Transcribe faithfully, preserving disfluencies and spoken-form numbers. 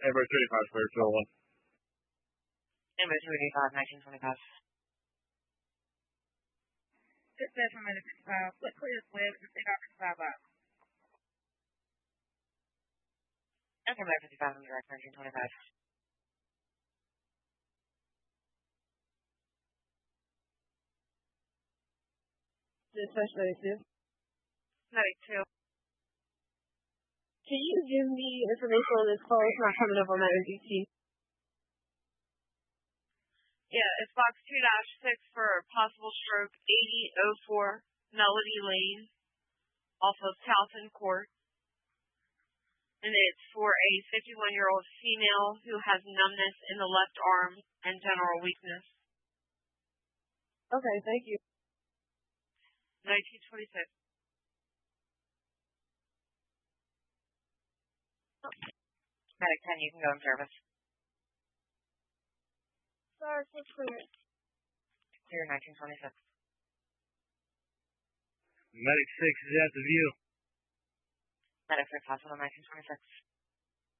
Amber thirty-five, square two oh one. Amber two eighty-five, nineteen twenty-five. Dispatch from Medic fifty-five. What clear is web? Just take off fifty-five out. Okay, Medic fifty-five, I'm direct, nineteen twenty-five. Dispatch Medic two. Medic two. Can you give me information on this call? It's not coming up on my M D T. Yeah, it's box two dash six for possible stroke eighty oh four Melody Lane off of Towson Court. And it's for a fifty-one-year-old female who has numbness in the left arm and general weakness. Okay, thank you. nineteen twenty-six. Medic ten, you can go in service. Sorry, six clear. Clear, nineteen twenty-six. Medic six is at the view. Medic six, hospital, nineteen twenty-six.